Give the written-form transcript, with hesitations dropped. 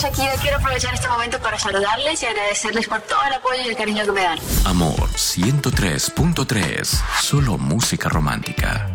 Shakira, quiero aprovechar este momento para saludarles y agradecerles por todo el apoyo y el cariño que me dan. Amor 103.3, solo música romántica.